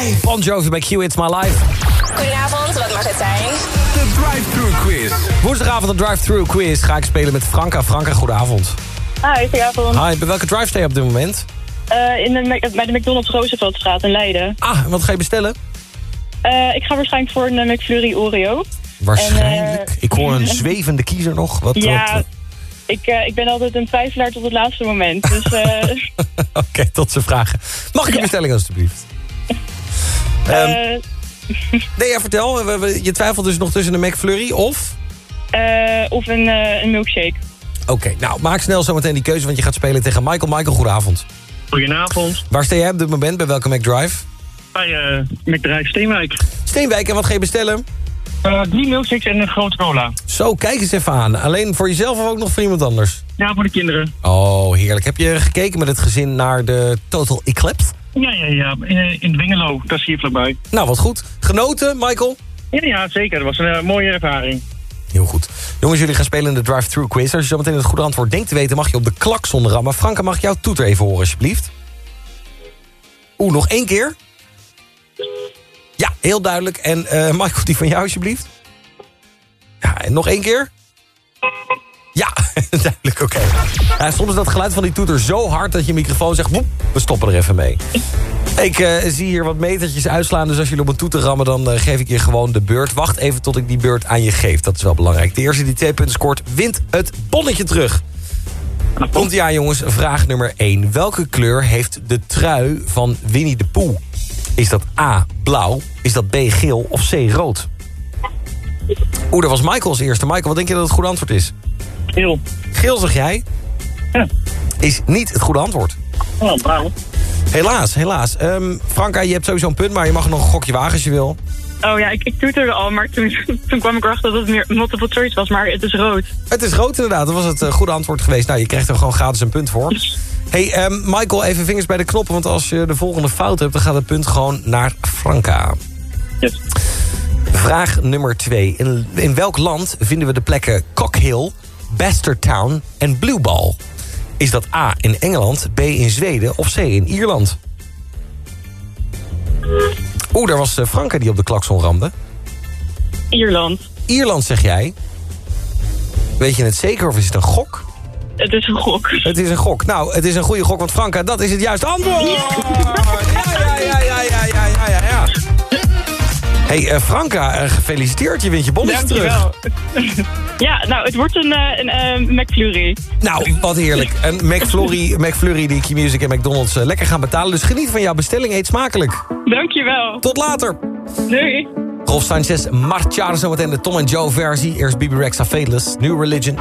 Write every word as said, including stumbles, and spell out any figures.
Live. Bon Jovi bij Q, It's My Life. Goedenavond, wat mag het zijn? De Drive-Thru Quiz. Woensdagavond de Drive-Thru Quiz ga ik spelen met Franka. Franka, goedenavond. Hi, goedenavond. Hi, bij welke drive sta je op dit moment? Uh, in de, bij de McDonald's Rooseveltstraat in Leiden. Ah, en wat ga je bestellen? Uh, ik ga waarschijnlijk voor een McFlurry Oreo. Waarschijnlijk. En, uh, ik hoor een zwevende kiezer nog. Wat, ja, wat, ik, uh, ik ben altijd een twijfelaar tot het laatste moment. Dus, uh... Oké, okay, tot ze vragen. Mag ik een ja. bestelling alstublieft? Uh... um, nee, ja, vertel. Je twijfelt dus nog tussen een McFlurry of? Uh, of een, uh, een milkshake. Oké, okay, nou, maak snel zometeen die keuze, want je gaat spelen tegen Michael. Michael, goedenavond. Goedenavond. Waar sta jij op dit moment? Bij welke McDrive? Bij uh, McDrive Steenwijk. Steenwijk, en wat ga je bestellen? Uh, drie milkshakes en een grote cola. Zo, kijk eens even aan. Alleen voor jezelf of ook nog voor iemand anders? Ja, voor de kinderen. Oh, heerlijk. Heb je gekeken met het gezin naar de Total Eclipse? Ja, ja, ja. In, in Dwingelo, dat is hier vlakbij. Nou, wat goed. Genoten, Michael? Ja, ja, zeker. Dat was een uh, mooie ervaring. Heel goed. Jongens, jullie gaan spelen in de Drive-Thru Quiz. Als je zo meteen het goede antwoord denkt te weten, mag je op de klakson rammen. Franka, mag ik jouw toeter even horen, alsjeblieft? Oeh, nog één keer? Ja, heel duidelijk. En uh, Michael, die van jou, alsjeblieft? Ja, en nog één keer? Ja, duidelijk, oké. Okay. Ja, soms is dat geluid van die toeter zo hard dat je microfoon zegt... Woep, we stoppen er even mee. Ik uh, zie hier wat metertjes uitslaan, dus als jullie op een toeter rammen... dan uh, geef ik je gewoon de beurt. Wacht even tot ik die beurt aan je geef, dat is wel belangrijk. De eerste die twee punten scoort, wint het bonnetje terug. Komt ja, jongens, vraag nummer één. Welke kleur heeft de trui van Winnie de Pooh? Is dat A, blauw? Is dat B, geel? Of C, rood? Oeh, dat was Michael als eerste. Michael, wat denk je dat het goede antwoord is? Geel. Geel, zeg jij? Ja. Is niet het goede antwoord. Oh, blauw. Helaas, helaas. Um, Franka, je hebt sowieso een punt, maar je mag nog een gokje wagen als je wil. Oh ja, ik, ik toeterde al, maar toen, toen kwam ik erachter dat het meer multiple choice was, maar het is rood. Het is rood inderdaad, dat was het uh, goede antwoord geweest. Nou, je krijgt er gewoon gratis een punt voor. Hey, um, Michael, even vingers bij de knoppen, want als je de volgende fout hebt... dan gaat het punt gewoon naar Franka. Yes. Vraag nummer twee. In, in welk land vinden we de plekken Cock Hill, Bastardtown en Blue Ball? Is dat A in Engeland, B in Zweden of C in Ierland? Oeh, daar was uh, Franka die op de klakson ramde. Ierland. Ierland, zeg jij? Weet je het zeker of is het een gok? Het is een gok. Het is een gok. Nou, het is een goede gok, want Franka, dat is het juiste antwoord! Ja, ja, ja, ja, ja, ja, ja, ja, ja. Hey, uh, Franka, uh, gefeliciteerd. Je wint je bonnetje terug. Ja, nou, het wordt een, uh, een uh, McFlurry. Nou, wat heerlijk. Een McFlurry, McFlurry die Q-Music en McDonald's uh, lekker gaan betalen. Dus geniet van jouw bestelling. Eet smakelijk. Dankjewel. Tot later. Doei. Rolf Sanchez, Marchar, zometeen de Tom en Joe versie. Eerst B B Rexha Fateless, New Religion.